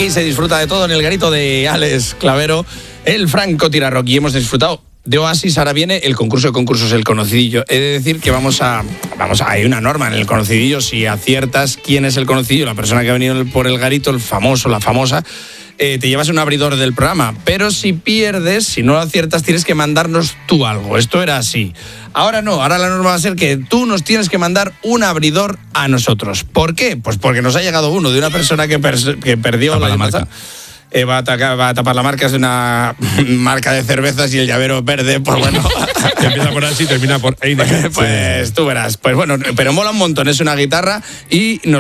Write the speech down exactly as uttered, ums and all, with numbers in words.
Aquí se disfruta de todo en el garito de Alex Clavero, el francotirador. Y hemos disfrutado de Oasis. Ahora viene el concurso de concursos, el conocidillo. He de decir que vamos a, vamos a, hay una norma en el conocidillo. Si aciertas quién es el conocidillo, la persona que ha venido por el garito, el famoso, la famosa, eh, te llevas un abridor del programa. Pero si pierdes, si no lo aciertas, tienes que mandarnos tú algo. Esto era así. Ahora no, ahora la norma va a ser que tú nos tienes que mandar un abridor a nosotros. ¿Por qué? Pues porque nos ha llegado uno de una persona que, per- que perdió la, la marca. Eh, va, a atacar, va a tapar la marca, es una marca de cervezas y el llavero verde, pues bueno. Empieza por así y termina por Heineken. Pues tú verás. Pues bueno, pero mola un montón, es una guitarra y nos